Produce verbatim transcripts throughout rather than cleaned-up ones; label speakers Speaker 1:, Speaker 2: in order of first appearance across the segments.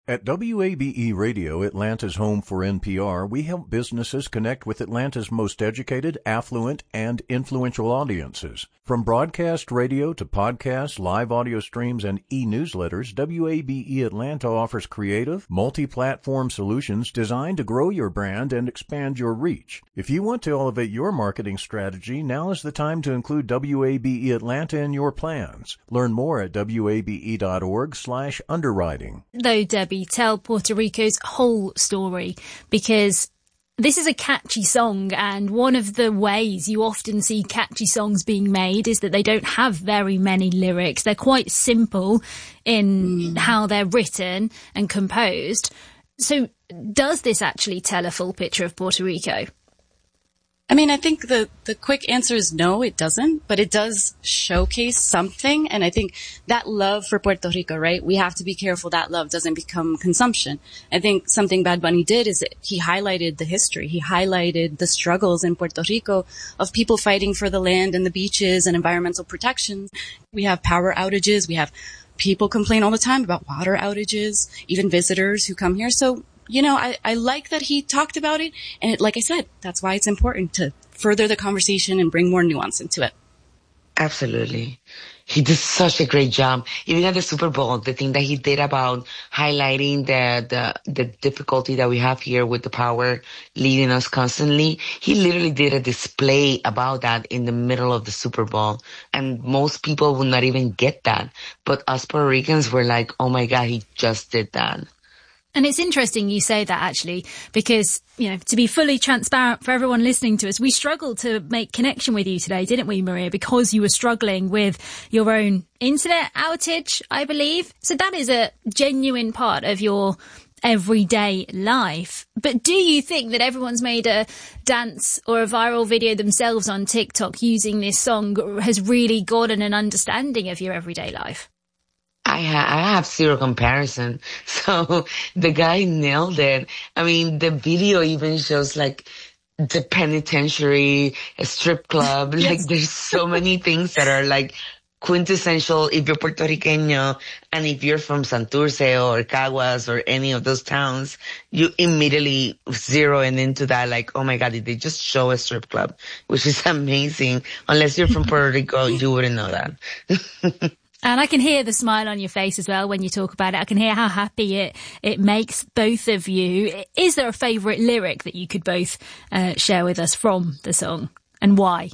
Speaker 1: At W A B E Radio, Atlanta's home for N P R, we help businesses connect with Atlanta's most educated, affluent, and influential audiences. From broadcast radio to podcasts, live audio streams, and e-newsletters, W A B E Atlanta offers creative, multi-platform solutions designed to grow your brand and expand your reach. If you want to elevate your marketing strategy, now is the time to include W A B E Atlanta in your plans. Learn more at W A B E dot org slash underwriting.
Speaker 2: Though, Debbie, tell Puerto Rico's whole story, because this is a catchy song, and one of the ways you often see catchy songs being made is that they don't have very many lyrics. They're quite simple in mm. how they're written and composed. So does this actually tell a full picture of Puerto Rico?
Speaker 3: I mean, I think the, the quick answer is no, it doesn't, but it does showcase something. And I think that love for Puerto Rico, right? We have to be careful that love doesn't become consumption. I think something Bad Bunny did is he highlighted the history. He highlighted the struggles in Puerto Rico of people fighting for the land and the beaches and environmental protection. We have power outages. We have people complain all the time about water outages, even visitors who come here. So, you know, I, I like that he talked about it. And it, like I said, that's why it's important to further the conversation and bring more nuance into it.
Speaker 4: Absolutely. He did such a great job. Even at the Super Bowl, the thing that he did about highlighting the, the, the difficulty that we have here with the power leading us constantly. He literally did a display about that in the middle of the Super Bowl. And most people would not even get that. But us Puerto Ricans were like, oh my God, he just did that.
Speaker 2: And it's interesting you say that, actually, because, you know, to be fully transparent for everyone listening to us, we struggled to make connection with you today, didn't we, Maria? Because you were struggling with your own internet outage, I believe. So that is a genuine part of your everyday life. But do you think that everyone's made a dance or a viral video themselves on TikTok using this song has really gotten an understanding of your everyday life?
Speaker 4: I, ha- I have zero comparison. So the guy nailed it. I mean, the video even shows like the penitentiary, a strip club. Yes. Like there's so many things that are like quintessential if you're Puerto Riqueño and if you're from Santurce or Caguas or any of those towns, you immediately zero in into that like, oh my God, did they just show a strip club? Which is amazing. Unless you're from Puerto Rico, you wouldn't know that.
Speaker 2: And I can hear the smile on your face as well when you talk about it. I can hear how happy it, it makes both of you. Is there a favourite lyric that you could both uh, share with us from the song, and why?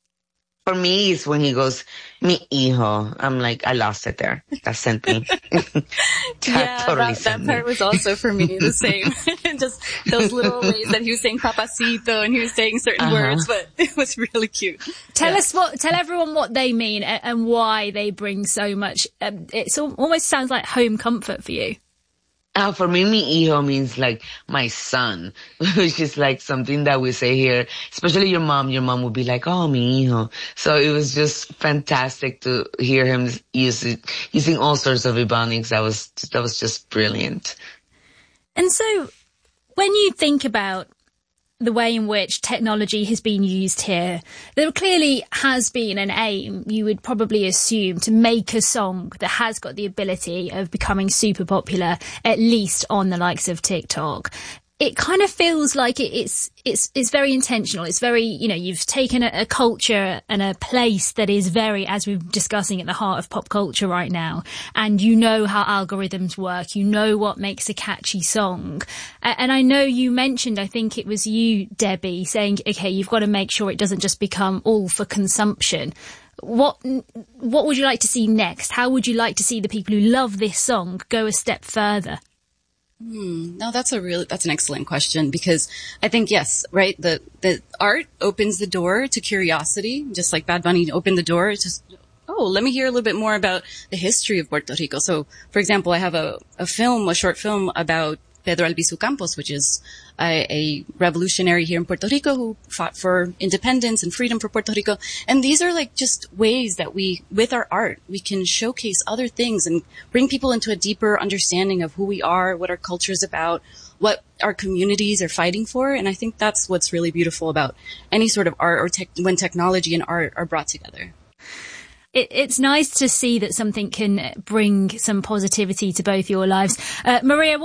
Speaker 4: For me, it's when he goes, mi hijo. I'm like, I lost it there. That sent me. that
Speaker 3: yeah,
Speaker 4: totally
Speaker 3: that,
Speaker 4: sent
Speaker 3: that part
Speaker 4: me.
Speaker 3: was also for me the same. Just those little ways that he was saying papacito and he was saying certain uh-huh. words, but it was really cute.
Speaker 2: Tell
Speaker 3: yeah.
Speaker 2: us what, tell everyone what they mean and why they bring so much. Um, it almost sounds like home comfort for you.
Speaker 4: Uh, for me, mi hijo means like my son, which is like something that we say here, especially your mom. Your mom would be like, oh, mi hijo. So it was just fantastic to hear him use it, using all sorts of Ebonics. That was, that was just brilliant.
Speaker 2: And so when you think about the way in which technology has been used here, there clearly has been an aim, you would probably assume, to make a song that has got the ability of becoming super popular, at least on the likes of TikTok. It kind of feels like it, it's it's it's very intentional. It's very, you know, you've taken a, a culture and a place that is very, as we're discussing, at the heart of pop culture right now. And you know how algorithms work. You know what makes a catchy song. And I know you mentioned, I think it was you, Debbie, saying, okay, you've got to make sure it doesn't just become all for consumption. What what would you like to see next? How would you like to see the people who love this song go a step further?
Speaker 3: Hmm. No, that's a really, that's an excellent question, because I think, yes, right, the, the art opens the door to curiosity, just like Bad Bunny opened the door to, oh, let me hear a little bit more about the history of Puerto Rico. So, for example, I have a, a film, a short film about Pedro Albizu Campos, which is a, a revolutionary here in Puerto Rico who fought for independence and freedom for Puerto Rico. And these are like just ways that we, with our art, we can showcase other things and bring people into a deeper understanding of who we are, what our culture is about, what our communities are fighting for. And I think that's what's really beautiful about any sort of art or tech, when technology and art are brought together.
Speaker 2: It, it's nice to see that something can bring some positivity to both your lives. Uh, Maria,